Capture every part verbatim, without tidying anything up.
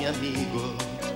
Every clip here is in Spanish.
amigo.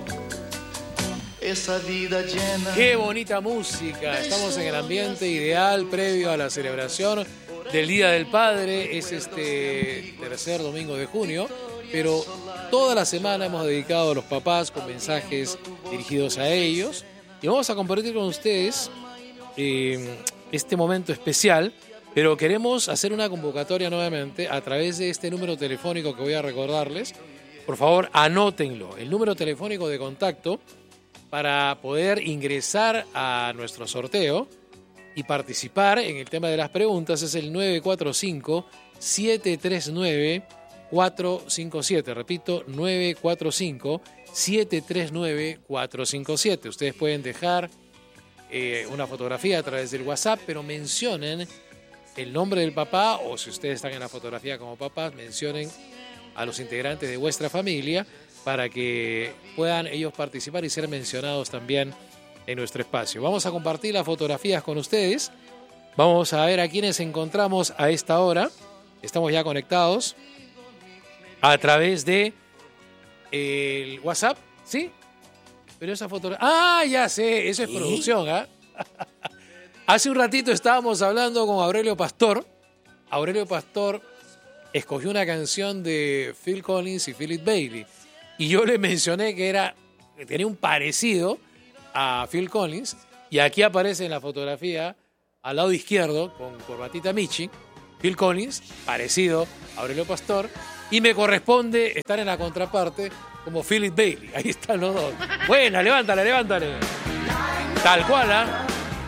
Esa vida llena. Qué bonita música. Estamos en el ambiente ideal previo a la celebración del Día del Padre. Es este tercer domingo de junio, pero toda la semana hemos dedicado a los papás con mensajes dirigidos a ellos y vamos a compartir con ustedes eh, este momento especial, pero queremos hacer una convocatoria nuevamente a través de este número telefónico que voy a recordarles. Por favor, anótenlo, el número telefónico de contacto para poder ingresar a nuestro sorteo y participar en el tema de las preguntas es el nueve cuatro cinco, siete tres nueve, cuatro cinco siete. Repito, nueve cuatro cinco, siete tres nueve, cuatro cinco siete. Ustedes pueden dejar eh, una fotografía a través del WhatsApp, pero mencionen el nombre del papá, o si ustedes están en la fotografía como papás, mencionen a los integrantes de vuestra familia para que puedan ellos participar y ser mencionados también en nuestro espacio. Vamos a compartir las fotografías con ustedes. Vamos a ver a quiénes encontramos a esta hora. Estamos ya conectados a través de el WhatsApp, ¿sí? Pero esa fotografía... ¡Ah, ya sé! Eso es ¿Sí? producción, ¿ah? ¿eh? Hace un ratito estábamos hablando con Aurelio Pastor. Aurelio Pastor escogió una canción de Phil Collins y Philip Bailey. Y yo le mencioné que era que tenía un parecido a Phil Collins. Y aquí aparece en la fotografía, al lado izquierdo, con corbatita Michi, Phil Collins, parecido a Aurelio Pastor. Y me corresponde estar en la contraparte como Philip Bailey. Ahí están los dos. Buena, levántale, levántale. Tal cual, ¿ah?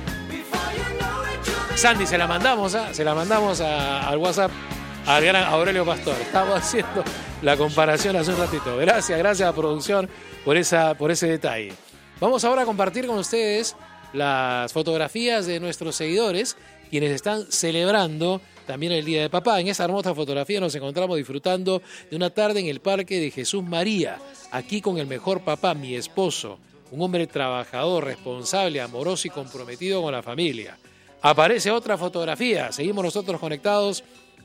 ¿eh? Sandy, se la mandamos, ¿ah? ¿eh? Se la mandamos a, al WhatsApp al gran Aurelio Pastor. Estamos haciendo la comparación hace un ratito. Gracias, gracias a producción por, esa, por ese detalle. Vamos ahora a compartir con ustedes las fotografías de nuestros seguidores, quienes están celebrando también el Día de Papá. En esa hermosa fotografía nos encontramos disfrutando de una tarde en el Parque de Jesús María, aquí con el mejor papá, mi esposo, un hombre trabajador, responsable, amoroso y comprometido con la familia. Aparece otra fotografía, seguimos nosotros conectados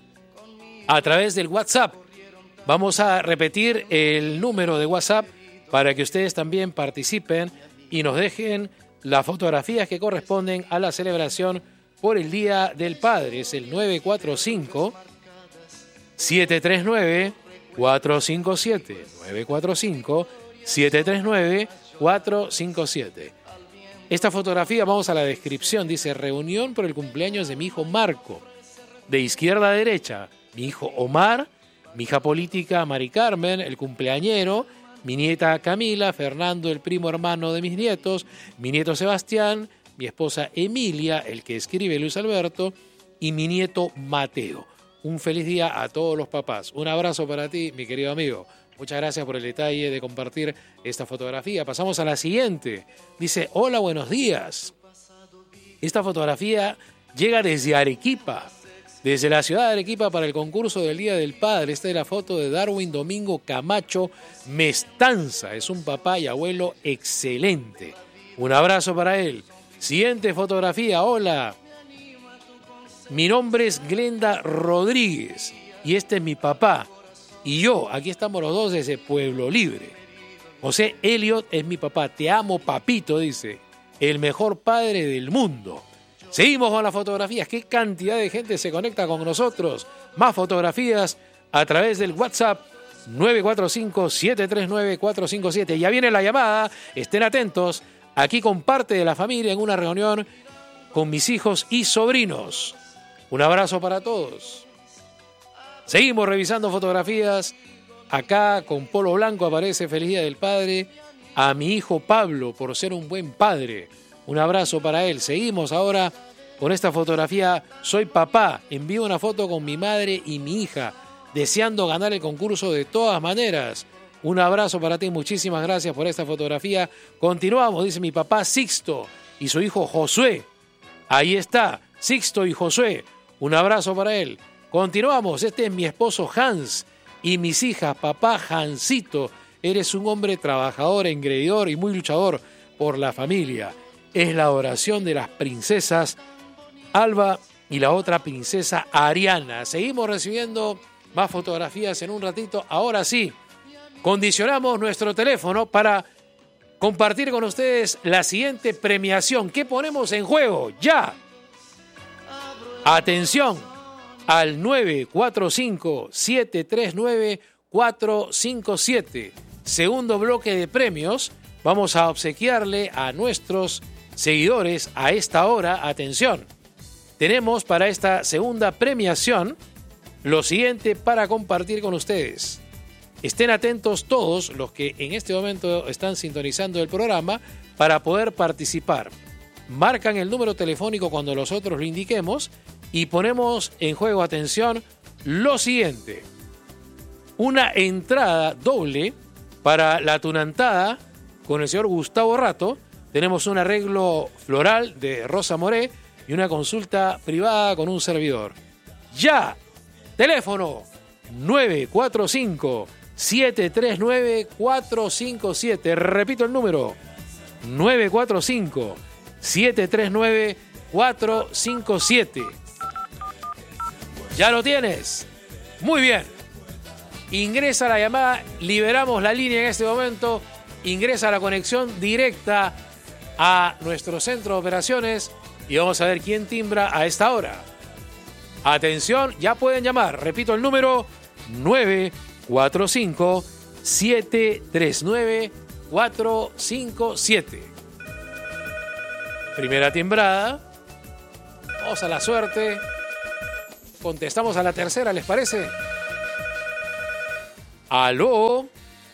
a través del WhatsApp. Vamos a repetir el número de WhatsApp para que ustedes también participen y nos dejen las fotografías que corresponden a la celebración por el Día del Padre. Es el nueve cuatro cinco, siete tres nueve, cuatro cinco siete. nueve cuatro cinco, siete tres nueve, cuatro cinco siete. Esta fotografía, vamos a la descripción, dice: reunión por el cumpleaños de mi hijo Marco. De izquierda a derecha, mi hijo Omar, mi hija política Mari Carmen, el cumpleañero, mi nieta Camila, Fernando, el primo hermano de mis nietos, mi nieto Sebastián, mi esposa Emilia, el que escribe Luis Alberto, y mi nieto Mateo. Un feliz día a todos los papás. Un abrazo para ti, mi querido amigo. Muchas gracias por el detalle de compartir esta fotografía. Pasamos a la siguiente. Dice: hola, buenos días. Esta fotografía llega desde Arequipa, desde la ciudad de Arequipa, para el concurso del Día del Padre. Esta es la foto de Darwin Domingo Camacho Mestanza. Es un papá y abuelo excelente. Un abrazo para él. Siguiente fotografía. Hola, mi nombre es Glenda Rodríguez y este es mi papá. Y yo, aquí estamos los dos desde Pueblo Libre. José Elliot es mi papá. Te amo, papito, dice. El mejor padre del mundo. Seguimos con las fotografías. ¿Qué cantidad de gente se conecta con nosotros? Más fotografías a través del WhatsApp nueve cuatro cinco, siete tres nueve, cuatro cinco siete. Ya viene la llamada. Estén atentos. Aquí con parte de la familia en una reunión con mis hijos y sobrinos. Un abrazo para todos. Seguimos revisando fotografías. Acá con polo blanco aparece Feliz Día del Padre a mi hijo Pablo por ser un buen padre. Un abrazo para él. Seguimos ahora con esta fotografía. Soy papá. Envío una foto con mi madre y mi hija, deseando ganar el concurso de todas maneras. Un abrazo para ti. Muchísimas gracias por esta fotografía. Continuamos, dice mi papá Sixto y su hijo Josué. Ahí está, Sixto y Josué. Un abrazo para él. Continuamos. Este es mi esposo Hans y mis hijas. Papá Hansito, eres un hombre trabajador, engreidor y muy luchador por la familia. Es la oración de las princesas Alba y la otra princesa Ariana. Seguimos recibiendo más fotografías en un ratito. Ahora sí, condicionamos nuestro teléfono para compartir con ustedes la siguiente premiación. ¿Qué ponemos en juego? ¡Ya! Atención al nueve cuatro cinco, siete tres nueve, cuatro cinco siete. Segundo bloque de premios. Vamos a obsequiarle a nuestros seguidores a esta hora. Atención. Tenemos para esta segunda premiación lo siguiente para compartir con ustedes. Estén atentos todos los que en este momento están sintonizando el programa para poder participar. Marcan el número telefónico cuando nosotros lo indiquemos y ponemos en juego, atención, lo siguiente. Una entrada doble para la tunantada con el señor Gustavo Rato. Tenemos un arreglo floral de Rosa Moré y una consulta privada con un servidor. ¡Ya! Teléfono nueve cuatro cinco, siete tres nueve, cuatro cinco siete. Repito el número. nueve cuatro cinco, siete tres nueve, cuatro cinco siete. ¿Ya lo tienes? Muy bien. Ingresa la llamada, liberamos la línea en este momento. Ingresa la conexión directa a nuestro centro de operaciones y vamos a ver quién timbra a esta hora. Atención, ya pueden llamar. Repito el número, nueve cuatro cinco, siete tres nueve, cuatro cinco siete. Primera timbrada. Vamos a la suerte. Contestamos a la tercera, ¿les parece? Aló.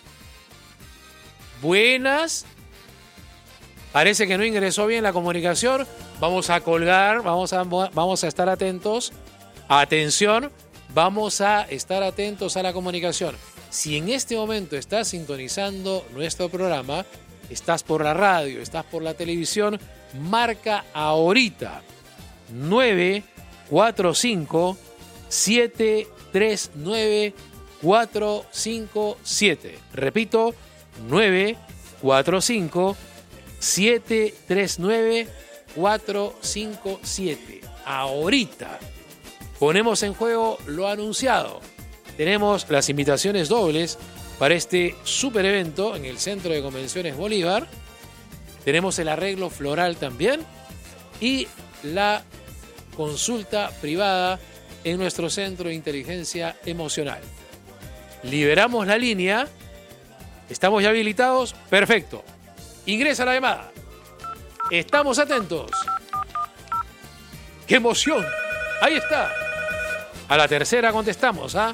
Buenas. Parece que no ingresó bien la comunicación. Vamos a colgar, vamos a, vamos a estar atentos. Atención, vamos a estar atentos a la comunicación. Si en este momento estás sintonizando nuestro programa, estás por la radio, estás por la televisión, marca ahorita nueve cuatro cinco, siete tres nueve, cuatro cinco siete. Repito, nueve cuatro cinco, siete tres nueve, cuatro cinco siete. Ahorita ponemos en juego lo anunciado. Tenemos las invitaciones dobles para este super evento en el Centro de Convenciones Bolívar. Tenemos el arreglo floral también y la consulta privada en nuestro Centro de Inteligencia Emocional. Liberamos la línea. ¿Estamos ya habilitados? Perfecto. Ingresa la llamada. Estamos atentos. ¡Qué emoción! Ahí está. A la tercera contestamos, ¿ah?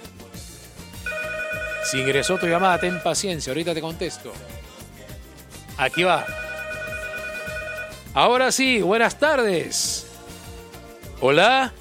Si ingresó tu llamada, ten paciencia. Ahorita te contesto. Aquí va. Ahora sí, buenas tardes. Hola.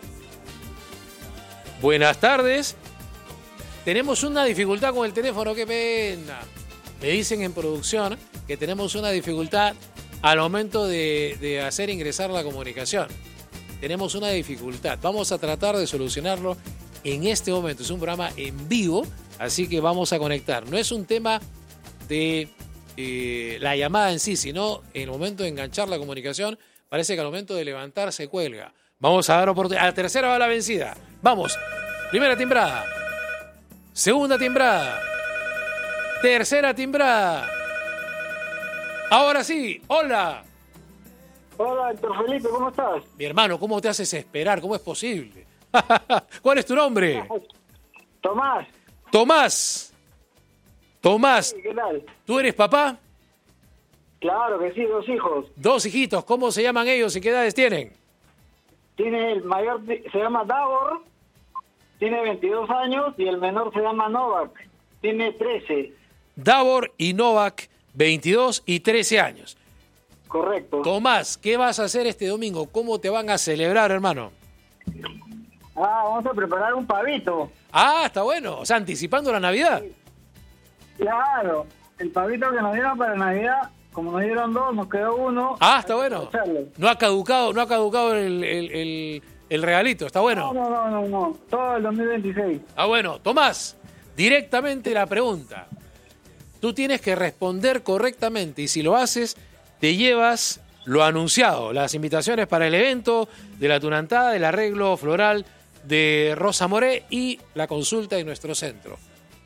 Buenas tardes. Tenemos una dificultad con el teléfono, qué pena. Me dicen en producción que tenemos una dificultad al momento de, de hacer ingresar la comunicación. Tenemos una dificultad. Vamos a tratar de solucionarlo en este momento. Es un programa en vivo, así que vamos a conectar. No es un tema de eh, la llamada en sí, sino en el momento de enganchar la comunicación, parece que al momento de levantar se cuelga. Vamos a dar oportunidad. A la tercera va la vencida. Vamos. Primera timbrada. Segunda timbrada. Tercera timbrada. Ahora sí. Hola. Hola, Héctor Felipe, ¿cómo estás? Mi hermano, ¿cómo te haces esperar? ¿Cómo es posible? ¿Cuál es tu nombre? Tomás. Tomás. Tomás. Sí, ¿qué tal? ¿Tú eres papá? Claro que sí, dos hijos. Dos hijitos. ¿Cómo se llaman ellos y qué edades tienen? Tiene el mayor, se llama Davor, tiene veintidós años, y el menor se llama Novak, tiene trece. Davor y Novak, veintidós y trece años. Correcto. Tomás, ¿qué vas a hacer este domingo? ¿Cómo te van a celebrar, hermano? Ah, vamos a preparar un pavito. Ah, está bueno. O sea, anticipando la Navidad. Claro, el pavito que nos dieron para Navidad, como nos dieron dos, nos quedó uno. Ah, está bueno. No ha caducado, no ha caducado el, el, el, el regalito, está bueno. No, no, no, no, no, todo el dos mil veintiséis. Ah, bueno. Tomás, directamente la pregunta. Tú tienes que responder correctamente y si lo haces, te llevas lo anunciado, las invitaciones para el evento de la tunantada, del arreglo floral de Rosa Moré y la consulta en nuestro centro.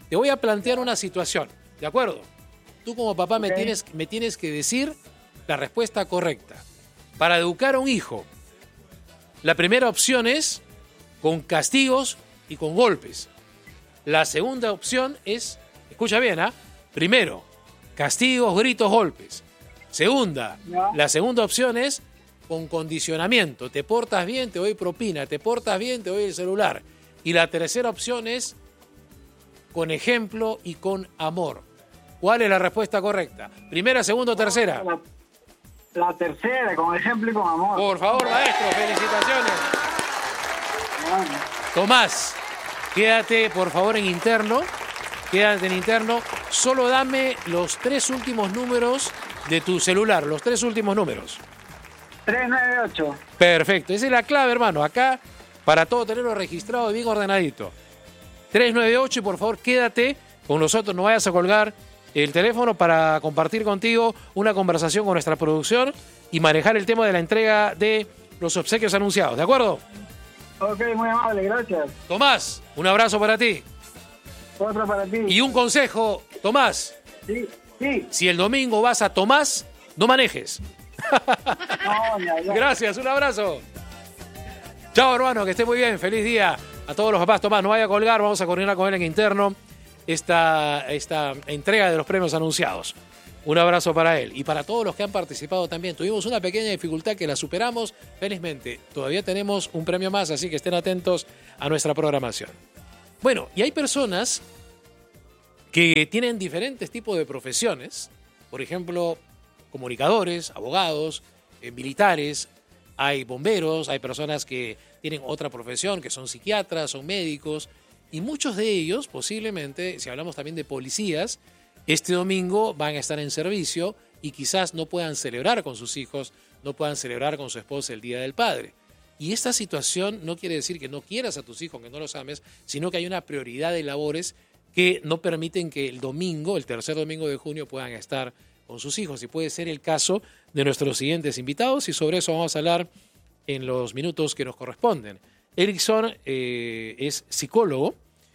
te voy a plantear una situación, ¿de acuerdo? Tú como papá Ok. me, tienes, me tienes que decir la respuesta correcta. Para educar a un hijo, la primera opción es con castigos y con golpes. La segunda opción es, escucha bien, ¿ah? Primero, castigos, gritos, golpes. Segunda, Ya. la segunda opción es con condicionamiento. Te portas bien, te doy propina. Te portas bien, te doy el celular. Y la tercera opción es con ejemplo y con amor. ¿Cuál es la respuesta correcta? Primera, segunda o tercera. La, la tercera, con ejemplo y con amor. Por favor, maestro, felicitaciones. Bueno, Tomás, quédate por favor en interno. Quédate en interno. Solo dame los tres últimos números de tu celular. Los tres últimos números. trescientos noventa y ocho. Perfecto. Esa es la clave, hermano. Acá, para todo tenerlo registrado y bien ordenadito. trescientos noventa y ocho y por favor quédate con nosotros. No vayas a colgar el teléfono para compartir contigo una conversación con nuestra producción y manejar el tema de la entrega de los obsequios anunciados. ¿De acuerdo? Ok, muy amable, gracias. Tomás, un abrazo para ti. Otro para ti. Y un consejo, Tomás. Sí, sí. Si el domingo vas a Tomás, no manejes. No, ya, ya. Gracias, un abrazo. Chao, hermano, que esté muy bien. Feliz día a todos los papás. Tomás, no vaya a colgar, vamos a coordinar con él en interno esta, esta entrega de los premios anunciados. Un abrazo para él y para todos los que han participado también. Tuvimos una pequeña dificultad que la superamos. Felizmente, todavía tenemos un premio más, así que estén atentos a nuestra programación. Bueno, y hay personas que tienen diferentes tipos de profesiones. Por ejemplo, comunicadores, abogados, eh, militares, hay bomberos, hay personas que tienen otra profesión, que son psiquiatras, son médicos, y muchos de ellos, posiblemente, si hablamos también de policías, este domingo van a estar en servicio y quizás no puedan celebrar con sus hijos, no puedan celebrar con su esposa el Día del Padre. Y esta situación no quiere decir que no quieras a tus hijos, que no los ames, sino que hay una prioridad de labores que no permiten que el domingo, el tercer domingo de junio, puedan estar con sus hijos. Y puede ser el caso de nuestros siguientes invitados y sobre eso vamos a hablar en los minutos que nos corresponden. Erickson eh, es psicólogo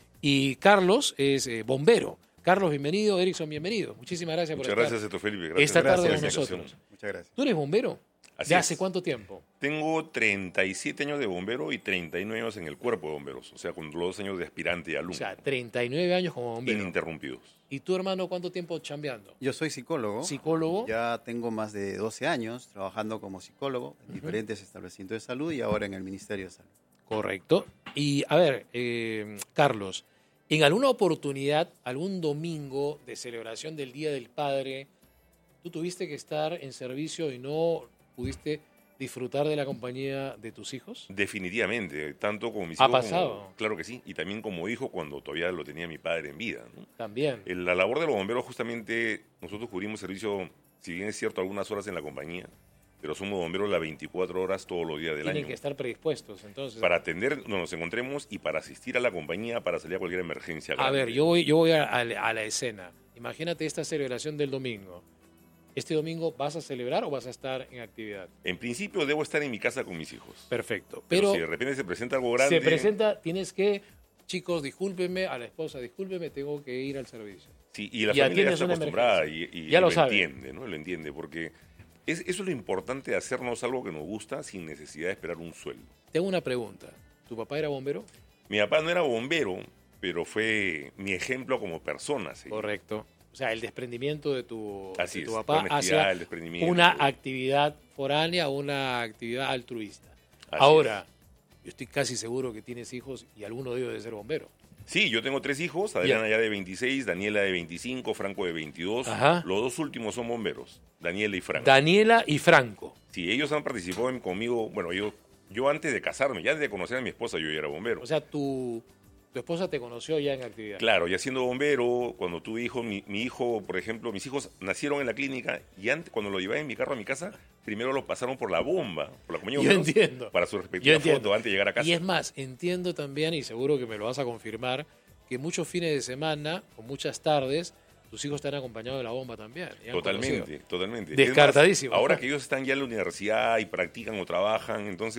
y Carlos es eh, bombero. Carlos, bienvenido. Erickson, bienvenido. Muchísimas gracias Muchas por gracias, estar Eto Felipe. Gracias. esta tarde Gracias con por la invitación. nosotros. Muchas gracias. ¿Tú eres bombero? Así ¿De es. hace cuánto tiempo? Tengo treinta y siete años de bombero y treinta y nueve años en el cuerpo de bomberos, o sea, con los dos años de aspirante y alumno. O sea, treinta y nueve años como bombero. Ininterrumpidos. ¿Y tú, hermano, cuánto tiempo chambeando? Yo soy psicólogo. Psicólogo. Ya tengo más de doce años trabajando como psicólogo en diferentes establecimientos de salud y ahora en el Ministerio de Salud. Correcto. Y a ver, eh, Carlos, en alguna oportunidad, algún domingo de celebración del Día del Padre, tú tuviste que estar en servicio y no pudiste disfrutar de la compañía de tus hijos? Definitivamente, tanto como mis ¿Ha hijos. pasado? Como, claro que sí, y también como hijo cuando todavía lo tenía mi padre en vida, ¿no? También. El- La labor de los bomberos, justamente, nosotros cubrimos servicio, si bien es cierto, algunas horas en la compañía, pero somos bomberos las veinticuatro horas todos los días del Tienen año. que estar predispuestos, entonces. Para atender donde nos encontremos y para asistir a la compañía para salir a cualquier emergencia. A grande. ver, yo voy, yo voy a, a la- a la escena. Imagínate esta celebración del domingo. ¿Este domingo vas a celebrar o vas a estar en actividad? En principio debo estar en mi casa con mis hijos. Perfecto. Pero, Pero si de repente se presenta algo grande... se presenta, tienes que, chicos, discúlpenme, a la esposa, discúlpenme, tengo que ir al servicio. Sí, y la y familia ya atiendes está una acostumbrada y, emergencia. y- Ya y lo lo, sabe. entiende, ¿no? Lo entiende, porque es, eso es lo importante de hacernos algo que nos gusta sin necesidad de esperar un sueldo. Tengo una pregunta. ¿Tu papá era bombero? Mi papá no era bombero, pero fue mi ejemplo como persona. ¿sí? Correcto. O sea, el desprendimiento de tu, Así de tu es, papá la honestidad, hacia el desprendimiento. una actividad foránea, una actividad altruista. Así Ahora, yo estoy casi seguro que tienes hijos y alguno de ellos debe ser bombero. Sí, yo tengo tres hijos, Adriana ya de veintiséis, Daniela de veinticinco, Franco de veintidós. Ajá. Los dos últimos son bomberos, Daniela y Franco. Daniela y Franco. Sí, ellos han participado en- conmigo, bueno, yo, yo antes de casarme, ya antes de conocer a mi esposa, yo ya era bombero. O sea, tu, tu esposa te conoció ya en actividad. Claro, ya siendo bombero, cuando tuve hijo, mi, mi hijo, por ejemplo, mis hijos nacieron en la clínica y antes, cuando lo llevaba en mi carro a mi casa, primero lo pasaron por la bomba, por la compañía de Yo bomberos, entiendo. para su Yo respectiva entiendo. foto antes de llegar a casa. Y es más, entiendo también, y seguro que me lo vas a confirmar, que muchos fines de semana o muchas tardes, tus hijos te han acompañado de la bomba también. y han Totalmente, conocido. totalmente. Descartadísimo. Es más, ahora que ellos están ya en la universidad y practican o trabajan, entonces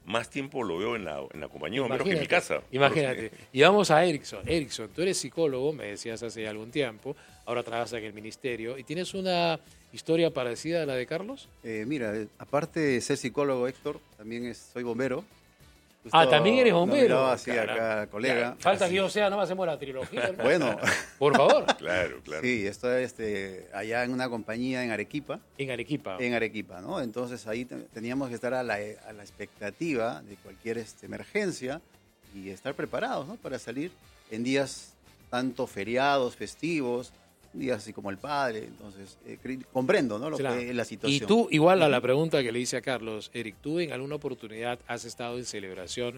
más tiempo lo veo en la, en la compañía de bomberos que en mi casa. Imagínate. Y vamos a Erickson. Erickson, tú eres psicólogo, me decías hace algún tiempo, ahora trabajas en el ministerio, y tienes una historia parecida a la de Carlos. Eh, mira, eh, aparte de ser psicólogo, Héctor, también es, soy bombero. Ah, Justo también eres no bombero. miraba así Caramba. acá, colega. Ya, falta Así. que yo sea, no hacemos la trilogía. ¿No? Bueno, Por favor. Claro, claro. sí, estoy este, allá en una compañía en Arequipa. En Arequipa. En Arequipa, ¿no? Entonces ahí te- teníamos que estar a la, a la expectativa de cualquier este, emergencia y estar preparados, ¿no? Para salir en días tanto feriados, festivos, días así como el padre. Entonces, eh, cre- comprendo, ¿no? Lo Claro. que es la situación. Y tú, igual a la pregunta que le hice a Carlos, Eric, ¿tú en alguna oportunidad has estado en celebración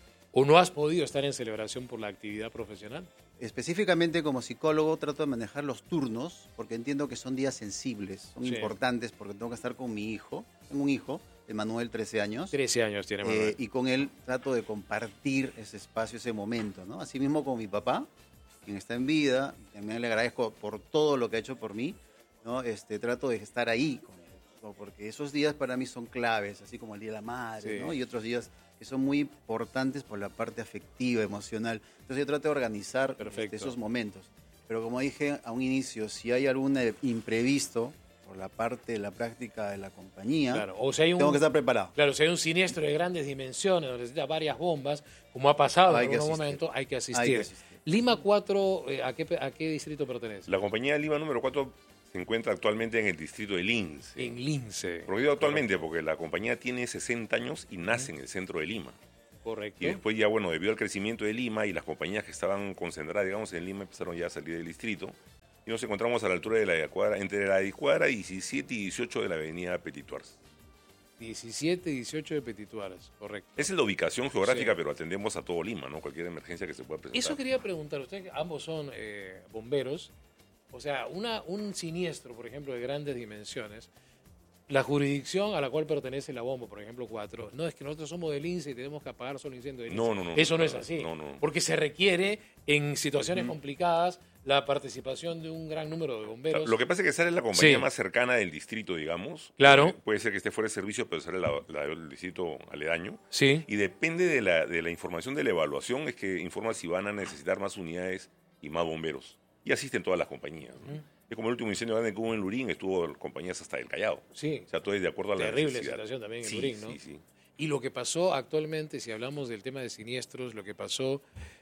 o no has podido estar en celebración por la actividad profesional? Específicamente como psicólogo trato de manejar los turnos porque entiendo que son días sensibles, son Sí. importantes porque tengo que estar con mi hijo. Tengo un hijo, Emanuel, trece años. trece años tiene Manuel. Eh, y con él trato de compartir ese espacio, ese momento, ¿no? Así mismo con mi papá, quien está en vida, también le agradezco por todo lo que ha hecho por mí, ¿no? Este, trato de estar ahí con él, ¿no? Porque esos días para mí son claves, así como el Día de la Madre, Sí. ¿no? Y otros días que son muy importantes por la parte afectiva, emocional. Entonces yo trato de organizar Perfecto. este, esos momentos. Pero como dije a un inicio, si hay algún imprevisto por la parte de la práctica de la compañía, Claro, o sea, hay un, tengo que estar preparado. claro, si hay un siniestro de grandes dimensiones donde necesita varias bombas, como ha pasado Hay en que algún asistir. momento, hay que asistir. Hay que asistir. Lima cuatro, eh, ¿a, qué, ¿a qué distrito pertenece? La compañía Lima número cuatro se encuentra actualmente en el distrito de Lince. En Lince. Lo digo actualmente porque la compañía tiene sesenta años y nace en el centro de Lima. Correcto. Y después ya, bueno, debido al crecimiento de Lima y las compañías que estaban concentradas, digamos, en Lima, empezaron ya a salir del distrito. Y nos encontramos a la altura de la cuadra, entre la cuadra diecisiete y dieciocho de la avenida Petituars. diecisiete, dieciocho de Petituaras, correcto. Esa es la ubicación geográfica, Sí. pero atendemos a todo Lima, ¿no? Cualquier emergencia que se pueda presentar. Eso quería preguntar, ustedes que ambos son eh, bomberos, o sea, una, un siniestro, por ejemplo, de grandes dimensiones, la jurisdicción a la cual pertenece la bomba, por ejemplo, cuatro, no es que nosotros somos del INSE y tenemos que apagar solo incendio del INSE. No, no, no. Eso no, no, es así, no, no. porque se requiere en situaciones complicadas la participación de un gran número de bomberos. Lo que pasa es que sale la compañía Sí. más cercana del distrito, digamos. Claro. Eh, Puede ser que esté fuera de servicio, pero sale la, la del distrito aledaño. Sí, Y depende de la, de la información de la evaluación, es que informa si van a necesitar más unidades y más bomberos. Y asisten todas las compañías, ¿no? Es como el último incendio grande que hubo en Lurín, estuvo compañías hasta el Callao. sí. O sea, todo es de acuerdo a la Terrible necesidad. situación también en Sí, Lurín, ¿no? Sí, sí. Y lo que pasó actualmente, si hablamos del tema de siniestros, lo que pasó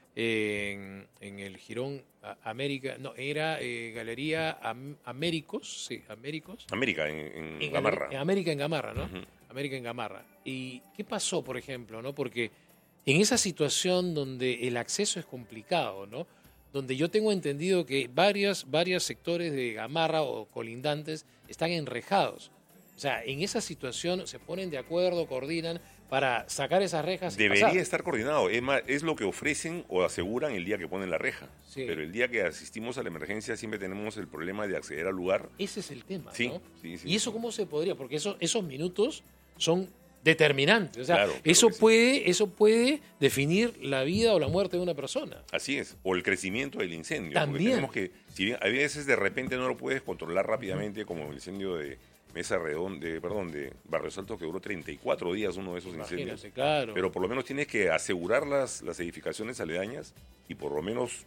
en, en el Girón a- América, no, era eh, Galería Am- Américos, sí, Américos. América, en, en En Gamarra. Galería- en América en Gamarra, ¿no? Ujú. América en Gamarra. ¿Y qué pasó, por ejemplo, no? Porque en esa situación donde el acceso es complicado, ¿no? Donde yo tengo entendido que varios, varios sectores de Gamarra o colindantes están enrejados. O sea, en esa situación se ponen de acuerdo, coordinan para sacar esas rejas y Debería pasar. estar coordinado. Es, más, es lo que ofrecen o aseguran el día que ponen la reja. Sí. Pero el día que asistimos a la emergencia siempre tenemos el problema de acceder al lugar. Ese es el tema, Sí, ¿no? sí, sí, ¿Y eso sí. cómo se podría? Porque eso, esos minutos son determinantes. O sea, Claro, claro eso, que sí. puede, eso puede definir la vida o la muerte de una persona. Así es. O el crecimiento del incendio. También. Porque tenemos que, si bien a veces de repente no lo puedes controlar rápidamente, como el incendio de Mesa Redonda, de, perdón, de Barrios Altos, que duró treinta y cuatro días uno de esos incendios. Imagínate, claro. Pero por lo menos tienes que asegurar las, las edificaciones aledañas y por lo menos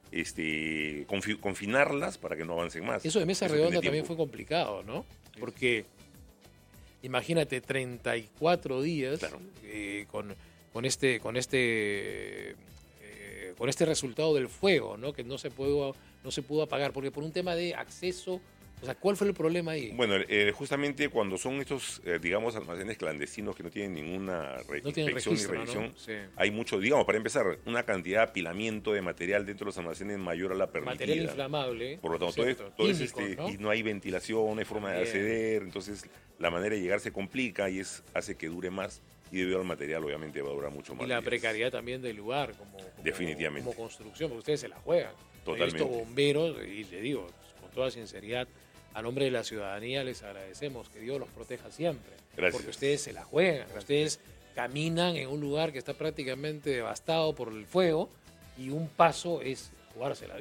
este, confi- confinarlas para que no avancen más. Eso de Mesa Eso Redonda tiene también tiempo. fue complicado, ¿no? Porque imagínate treinta y cuatro días Claro. eh, con, con este con este eh, con este resultado del fuego, ¿no? Que no se pudo no se pudo apagar porque por un tema de acceso, o sea, ¿cuál fue el problema ahí? Bueno, eh, justamente cuando son estos, eh, digamos, almacenes clandestinos que no tienen ninguna re- No tienen inspección registro, ni revisión, ¿no? Sí. hay mucho, digamos, para empezar, una cantidad de apilamiento de material dentro de los almacenes mayor a la permitida. Material inflamable. Por lo tanto, todo, es- ¿cierto? todo es Químicos, este, ¿no? y no hay ventilación, no hay forma de También. acceder, entonces la manera de llegar se complica y es hace que dure más y debido al material obviamente va a durar mucho más. Y la días. precariedad también del lugar, como, como- Definitivamente. como construcción, porque ustedes se la juegan. Totalmente. Estos bomberos, y le digo con toda sinceridad, a nombre de la ciudadanía les agradecemos que Dios los proteja siempre. Gracias. Porque ustedes se la juegan, ustedes caminan en un lugar que está prácticamente devastado por el fuego y un paso es jugarse la vida.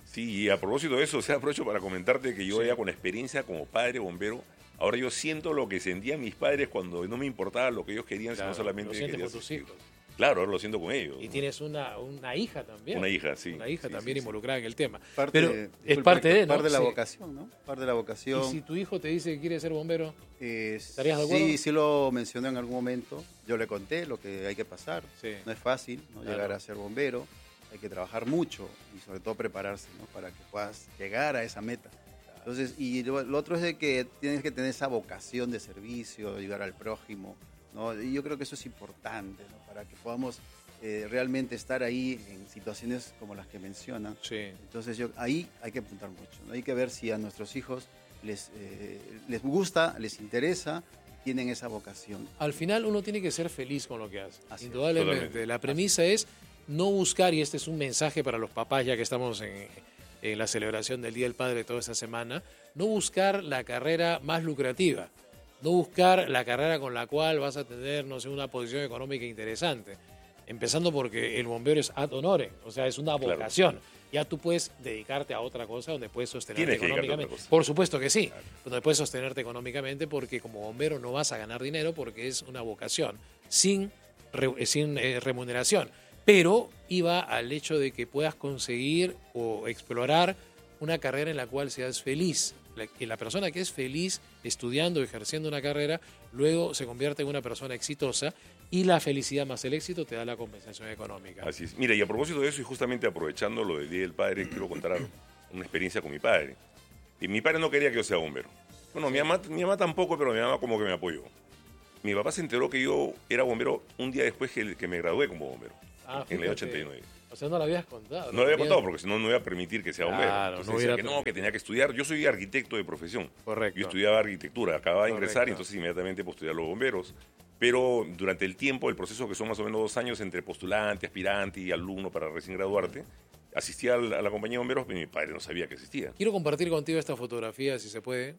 Sí, y a propósito de eso, o sea, aprovecho para comentarte que yo Sí. ya con experiencia como padre bombero, ahora yo siento lo que sentían mis padres cuando no me importaba lo que ellos querían, Claro, sino solamente lo sientes quería por tus asistir. hijos. Claro, ahora lo siento con ellos. Y ¿no? tienes una, una hija también. Una hija, sí. Una hija Sí, también sí, sí. involucrada en el tema. Parte, Pero de- es disculpa, parte de, ¿no? parte de la Sí. vocación, ¿no? Parte de la vocación. Y si tu hijo te dice que quiere ser bombero, Eh, ¿Estarías de acuerdo? Sí, sí lo mencioné en algún momento. Yo le conté lo que hay que pasar. Sí. No es fácil, ¿no? Claro. Llegar a ser bombero. Hay que trabajar mucho y sobre todo prepararse, ¿no? Para que puedas llegar a esa meta. Entonces, y lo, lo otro es de que tienes que tener esa vocación de servicio, de ayudar al prójimo, ¿no? Y yo creo que eso es importante, ¿no? Para que podamos eh, realmente estar ahí en situaciones como las que mencionan. sí. Entonces yo, ahí hay que apuntar mucho, ¿no? Hay que ver si a nuestros hijos les, eh, les gusta, les interesa, tienen esa vocación. Al final uno tiene que ser feliz con lo que hace. Así es. Indudablemente. Totalmente. La premisa es no buscar, y este es un mensaje para los papás, ya que estamos en, en la celebración del Día del Padre toda esta semana, no buscar la carrera más lucrativa, no buscar la carrera con la cual vas a tener, no sé, una posición económica interesante. Empezando porque el bombero es ad honorem, o sea, es una Claro. vocación. Ya tú puedes dedicarte a otra cosa donde puedes sostenerte Tienes que dedicarte a otra económicamente. cosa. Por supuesto que sí, donde puedes sostenerte económicamente porque como bombero no vas a ganar dinero porque es una vocación sin, re- sin eh, remuneración. Pero iba al hecho de que puedas conseguir o explorar una carrera en la cual seas feliz. La, que la persona que es feliz estudiando, ejerciendo una carrera, luego se convierte en una persona exitosa y la felicidad más el éxito te da la compensación económica. Así es. Mira, y a propósito de eso, y justamente aprovechando lo del Día del Padre, quiero contar algo, una experiencia con mi padre. Y mi padre no quería que yo sea bombero. Bueno, mi mamá, mi mamá tampoco, pero mi mamá como que me apoyó. Mi papá se enteró que yo era bombero un día después que, que me gradué como bombero, Ah, en el fíjate. ochenta y nueve. O sea, no lo habías contado. No lo había tenías- contado porque si no, no iba a permitir que sea bombero. Claro, Entonces no decía hubiera que no, que tenía que estudiar. Yo soy arquitecto de profesión. Correcto. Yo estudiaba arquitectura, acababa de ingresar Correcto. y entonces inmediatamente postulé a los bomberos. Pero durante el tiempo, el proceso que son más o menos dos años entre postulante, aspirante y alumno para recién graduarte, asistí a la, a la compañía de bomberos, pero mi padre no sabía que existía. Quiero compartir contigo esta fotografía, si se puede.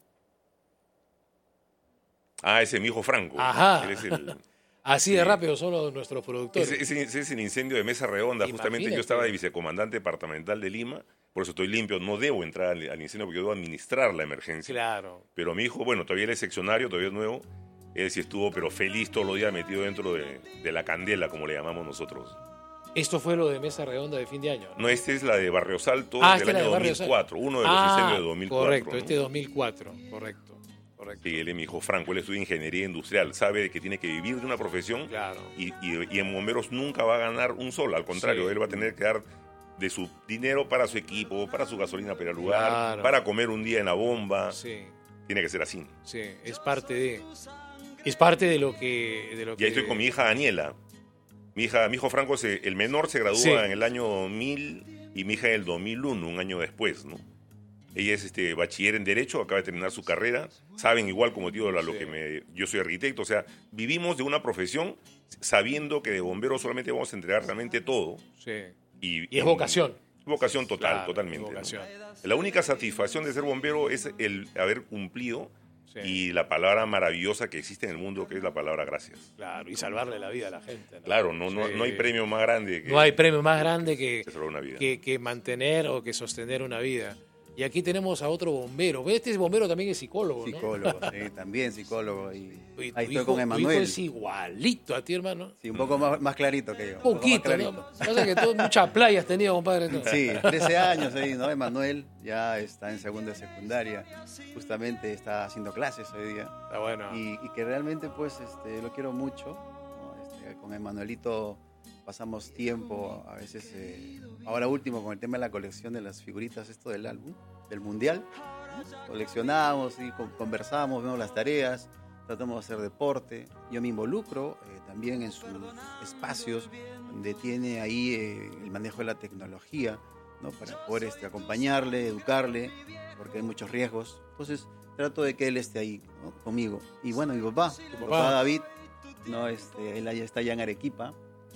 Ah, ese es mi hijo Franco. Ajá. Él es el, Así de Sí. rápido son los- nuestros productores. ese, ese- ese es el incendio de Mesa Redonda. Justamente Imagínate. yo estaba de vicecomandante departamental de Lima, por eso estoy limpio. No debo entrar al, al incendio porque yo debo administrar la emergencia. Claro. Pero mi hijo, bueno, todavía él es seccionario, todavía es nuevo. Él sí estuvo, pero feliz todos los días metido dentro de, de la candela, como le llamamos nosotros. Esto fue lo de Mesa Redonda de fin de año, ¿no? No, esta es la de Barrio Salto Ah, del esta es la año de Barrio dos mil cuatro, Salto. uno de los Ah, incendios de dos mil cuatro. correcto, ¿no? este dos mil cuatro, correcto, correcto. Sí, él es mi hijo Franco, él estudia ingeniería industrial, sabe que tiene que vivir de una profesión Claro. y, y- y en bomberos nunca va a ganar un sol, al contrario, Sí. él va a tener que dar de su dinero para su equipo, para su gasolina para ir al lugar, Claro. para comer un día en la bomba, Sí, tiene que ser así. sí, es parte de... Es parte de lo que... De lo Y que ahí estoy con mi hija Daniela. Mi hija, mi hijo Franco, se- el menor se gradúa Sí. en el año dos mil y mi hija en el dos mil uno, un año después, ¿no? Ella es este, bachiller en Derecho, acaba de terminar su carrera. Saben igual como digo a lo Sí. que me... Yo soy arquitecto, o sea, vivimos de una profesión sabiendo que de bombero solamente vamos a entregar realmente todo. Sí. Y, Y es vocación. Vocación total, Claro, totalmente. es ¿no? vocación. La única satisfacción de ser bombero es el haber cumplido Sí. y la palabra maravillosa que existe en el mundo, que es la palabra gracias. Claro, y salvarle la vida a la gente, ¿no? Claro, no, no, Sí. no hay premio más grande que, No hay premio más grande que, que salvar una vida. que, que mantener o que sostener una vida. Y aquí tenemos a otro bombero. Este bombero también es psicólogo, ¿no? Psicólogo, sí, también psicólogo. Y Y tu ahí estoy hijo- con Tu Emanuel. hijo es igualito a ti, hermano. Sí, un poco más, más clarito que yo. Un poco más poquito, clarito. ¿no? Pasa que tú muchas playas has tenido, compadre. ¿no? Sí, trece años ahí, ¿no? Emanuel ya está en segunda de secundaria. Justamente está haciendo clases hoy día. Está bueno. Y, y que realmente, pues, este, lo quiero mucho. ¿no? Este, con Emanuelito pasamos tiempo, a veces, eh, ahora último, con el tema de la colección de las figuritas, esto del álbum, del Mundial. ¿no? Coleccionamos y con- conversamos, vemos las tareas, tratamos de hacer deporte. Yo me involucro eh, también en sus espacios donde tiene ahí eh, el manejo de la tecnología, ¿no? Para poder este, acompañarle, educarle, porque hay muchos riesgos. Entonces, trato de que él esté ahí, ¿no? Conmigo. Y bueno, mi papá, mi papá. papá David, ¿no? este, él allá está allá en Arequipa,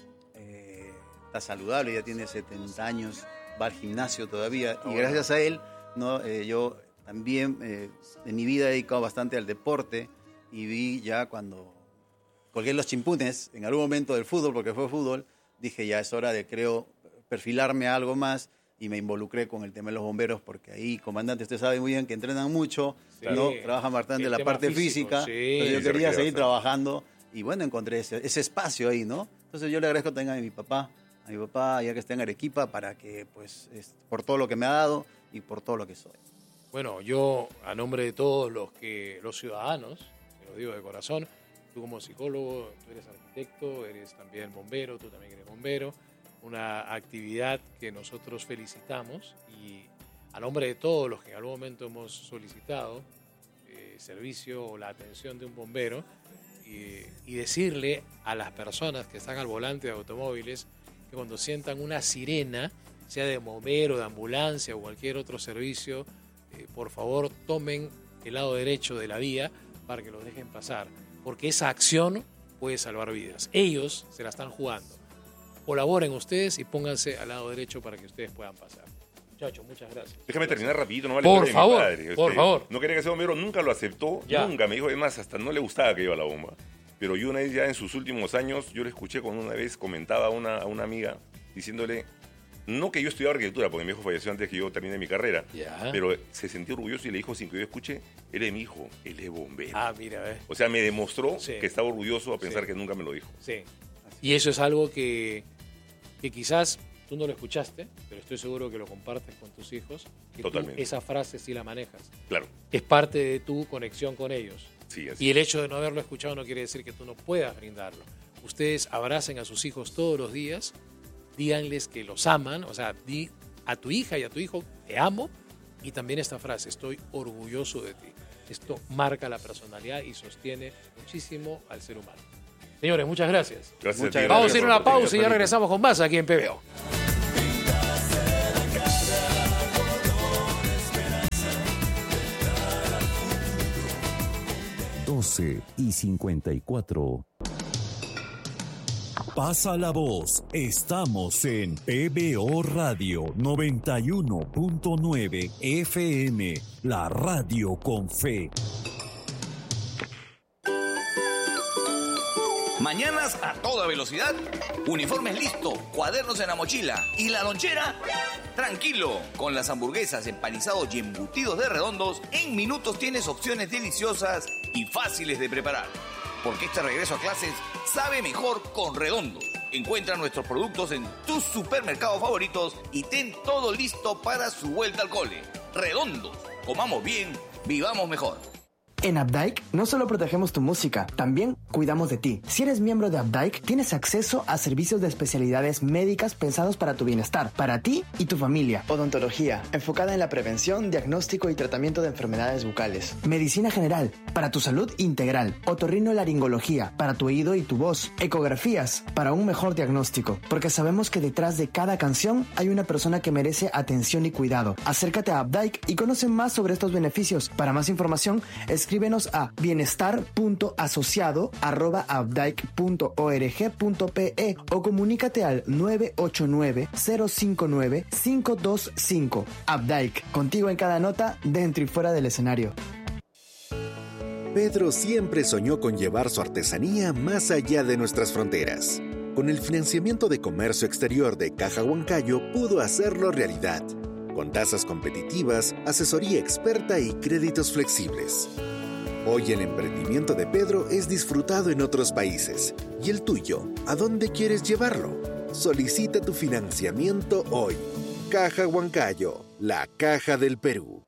eh, está saludable, ya tiene setenta años, va al gimnasio todavía, y bueno. gracias a él, ¿no? Eh, yo también eh, en mi vida he dedicado bastante al deporte, y vi ya cuando colgué los chimpunes en algún momento del fútbol, porque fue fútbol, dije ya es hora de, creo, perfilarme a algo más, y me involucré con el tema de los bomberos, porque ahí, comandante, usted sabe muy bien que entrenan mucho, Sí. ¿no? Trabajan bastante El la tema parte físico, física, sí. entonces yo Sí, quería se seguir requiere trabajando y bueno, encontré ese, ese espacio ahí, ¿no? Entonces yo le agradezco también a mi papá, a mi papá, ya que está en Arequipa, para que, pues, es, por todo lo que me ha dado y por todo lo que soy. Bueno, yo, a nombre de todos los que los ciudadanos, te lo digo de corazón, tú como psicólogo, tú eres arquitecto, eres también bombero, tú también eres bombero, una actividad que nosotros felicitamos y a nombre de todos los que en algún momento hemos solicitado eh, servicio o la atención de un bombero y, y decirle a las personas que están al volante de automóviles que cuando sientan una sirena, sea de bombero, de ambulancia o cualquier otro servicio, eh, por favor tomen el lado derecho de la vía para que los dejen pasar, porque esa acción puede salvar vidas. Ellos se la están jugando. Colaboren ustedes y pónganse al lado derecho para que ustedes puedan pasar. Muchachos, muchas gracias. Déjame terminar rapidito, no vale Por de favor, mi padre. por Este, favor. No quería que sea bombero, nunca lo aceptó, Ya. nunca. Me dijo, además, hasta no le gustaba que iba a la bomba. Pero yo una vez ya en sus últimos años, yo le escuché cuando una vez comentaba a una, a una amiga diciéndole, no que yo estudiaba arquitectura, porque mi hijo falleció antes que yo terminé mi carrera, Ya. pero se sentía orgulloso y le dijo sin que yo escuche, él es mi hijo, él es bombero. Ah, mira, ¿ves? O sea, me demostró Sí. que estaba orgulloso a pensar Sí. que nunca me lo dijo. Sí. Y eso es algo que, que quizás tú no lo escuchaste, pero estoy seguro que lo compartes con tus hijos. Que tú Totalmente. esa frase sí la manejas. Claro, Es parte de tu conexión con ellos. sí, así. Y el hecho de no haberlo escuchado no quiere decir que tú no puedas brindarlo. Ustedes abracen a sus hijos todos los días, díganles que los aman, o sea, di a tu hija y a tu hijo, te amo, y también esta frase, estoy orgulloso de ti. Esto marca la personalidad y sostiene muchísimo al ser humano. Señores, muchas gracias. Gracias Muchas a ti, gracias. Vamos a gracias ir a por una la pausa y oportunidad. ya regresamos con más aquí en P B O. doce y cincuenta y cuatro. Pasa la voz, estamos en P B O Radio noventa y uno punto nueve F M, la radio con fe. Mañanas a toda velocidad, uniformes listo, cuadernos en la mochila y la lonchera. Tranquilo, con las hamburguesas, empanizados y embutidos de Redondos, en minutos tienes opciones deliciosas y fáciles de preparar. Porque este regreso a clases sabe mejor con Redondos. Encuentra nuestros productos en tus supermercados favoritos y ten todo listo para su vuelta al cole. Redondos, comamos bien, vivamos mejor. En Updike no solo protegemos tu música, también cuidamos de ti. Si eres miembro de Updike, tienes acceso a servicios de especialidades médicas pensados para tu bienestar, para ti y tu familia. Odontología, enfocada en la prevención, diagnóstico y tratamiento de enfermedades bucales. Medicina general, para tu salud integral. Otorrinolaringología, para tu oído y tu voz. Ecografías, para un mejor diagnóstico. Porque sabemos que detrás de cada canción hay una persona que merece atención y cuidado. Acércate a Updike y conoce más sobre estos beneficios. Para más información, escríbenos a bienestar punto asociado arroba updike punto org punto pe o comunícate al nueve ocho nueve, cero cinco nueve, cinco dos cinco. Updike, contigo en cada nota, dentro y fuera del escenario. Pedro siempre soñó con llevar su artesanía más allá de nuestras fronteras. Con el financiamiento de comercio exterior de Caja Huancayo pudo hacerlo realidad, con tasas competitivas, asesoría experta y créditos flexibles. Hoy el emprendimiento de Pedro es disfrutado en otros países. ¿Y el tuyo? ¿A dónde quieres llevarlo? Solicita tu financiamiento hoy. Caja Huancayo, la caja del Perú.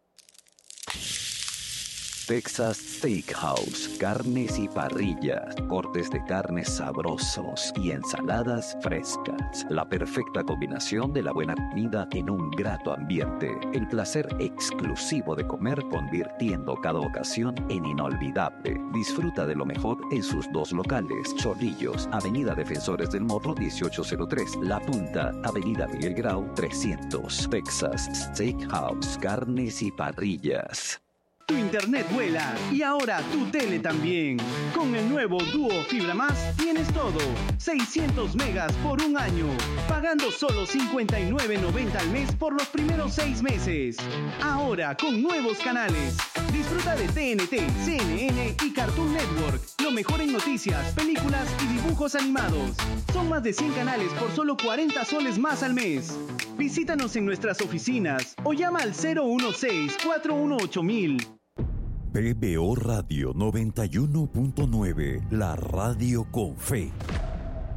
Texas Steakhouse, carnes y parrillas, cortes de carnes sabrosos y ensaladas frescas. La perfecta combinación de la buena comida en un grato ambiente. El placer exclusivo de comer convirtiendo cada ocasión en inolvidable. Disfruta de lo mejor en sus dos locales. Chorrillos, Avenida Defensores del Morro dieciocho cero tres. La Punta, Avenida Miguel Grau trescientos. Texas Steakhouse, carnes y parrillas. Tu internet vuela y ahora tu tele también. Con el nuevo Duo Fibra Más tienes todo. seiscientos megas por un año. Pagando solo cincuenta y nueve noventa al mes por los primeros seis meses. Ahora con nuevos canales. Disfruta de T N T, C N N y Cartoon Network. Lo mejor en noticias, películas y dibujos animados. Son más de cien canales por solo cuarenta soles más al mes. Visítanos en nuestras oficinas o llama al cero uno seis, cuatro uno ocho mil. P B O Radio noventa y uno punto nueve, la radio con fe.